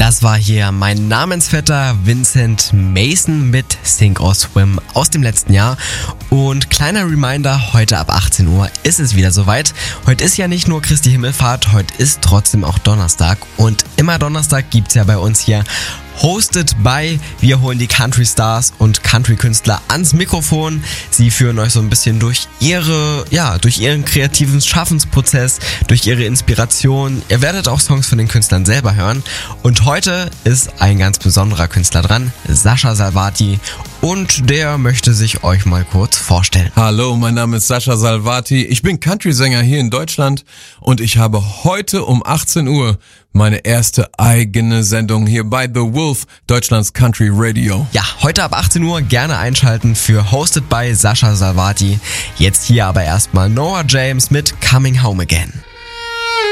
Das war hier mein Namensvetter Vincent Mason mit Sink or Swim aus dem letzten Jahr. Und kleiner Reminder, heute ab 18 Uhr ist es wieder soweit. Heute ist ja nicht nur Christi Himmelfahrt, heute ist trotzdem auch Donnerstag. Und immer Donnerstag gibt's ja bei uns hier Hosted by, wir holen die Country Stars und Country Künstler ans Mikrofon. Sie führen euch so ein bisschen durch ihren kreativen Schaffensprozess, durch ihre Inspiration. Ihr werdet auch Songs von den Künstlern selber hören. Und heute ist ein ganz besonderer Künstler dran, Sascha Salvati. Und der möchte sich euch mal kurz vorstellen. Hallo, mein Name ist Sascha Salvati. Ich bin Country-Sänger hier in Deutschland und ich habe heute um 18 Uhr meine erste eigene Sendung hier bei The Wolf, Deutschlands Country Radio. Ja, heute ab 18 Uhr gerne einschalten für Hosted by Sascha Salvati. Jetzt hier aber erstmal Norah James mit Coming Home Again.